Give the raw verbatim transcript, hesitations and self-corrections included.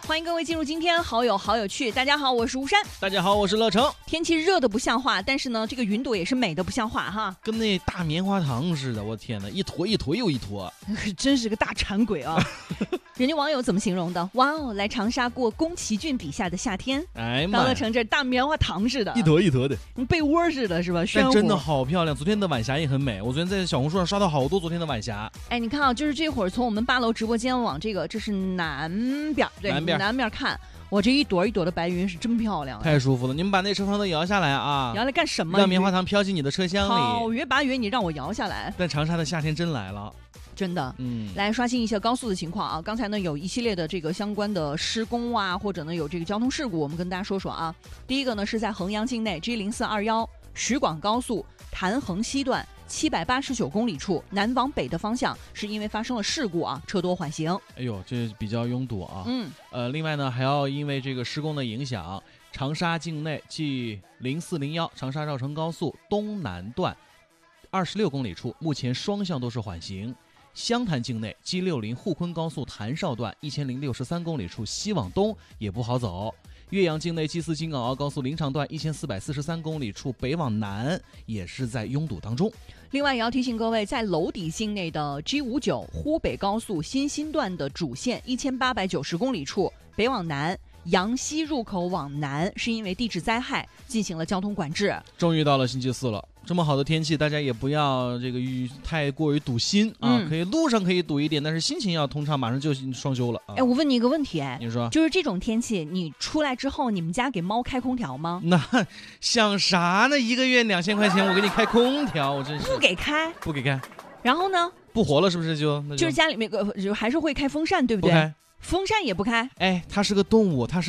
欢迎各位进入今天好友好有趣。大家好，我是吴山。 大家好，我是乐成。 天气热的不像话，但是呢，这个云朵也是美的不像话哈， 跟那大棉花糖似的，我天哪，一坨一坨又一坨， 真是个大馋鬼啊！人家网友怎么形容的？哇哦，来长沙过宫崎骏笔下的夏天， 哎妈， 到乐成这大棉花糖似的， 一坨一坨的， 被窝似的，是吧？ 但真的好漂亮。昨天的晚霞也很美，我昨天在小红书上刷到好多昨天的晚霞。 哎，你看啊，就是这会儿从我们八楼直播间往这个，这是南边，对， 南边南边看。我这一朵一朵的白云是真漂亮， 太舒服了！你们把那车窗都摇下来啊！ 摇来干什么？ 让棉花糖飘进你的车厢里。 好约把约，你让我摇下来。 但长沙的夏天真来了， 真的。 嗯， 来刷新一下高速的情况啊！刚才呢有一系列的这个相关的施工啊，或者呢有这个交通事故，我们跟大家说说啊。第一个呢是在衡阳境内 G 零四二一徐广高速潭衡西段七百八十九公里处南往北的方向，是因为发生了事故啊，车多缓行。 哎呦，这比较拥堵啊。 嗯， 呃，另外呢，还要因为这个施工的影响，长沙境内 G 零四零一长沙绕城高速东南段二十六公里处，目前双向都是缓行。湘潭境内 G 六十沪昆高速潭邵段一千零六十三公里处西往东也不好走。岳阳境内 G 四京港澳高速临长段一千四百四十三公里处北往南也是在拥堵当中。 另外也要提醒各位，在娄底境内的 G 五十九湖北高速新兴段的主线一千八百九十公里处北往南阳西入口往南，是因为地质灾害进行了交通管制。 终于到了星期四了，这么好的天气，大家也不要这个太过于堵心啊、嗯，可以路上可以堵一点，但是心情要通畅，马上就双休了啊。 哎，我问你一个问题，哎， 你说， 就是这种天气，你出来之后，你们家给猫开空调吗？ 那想啥呢？一个月两千块钱，我给你开空调，我真是不给开， 不给开。 然后呢？ 不活了是不是就？那就就是家里面个还是会开风扇，对不对？ 不开， 风扇也不开。 哎，它是个动物，它是。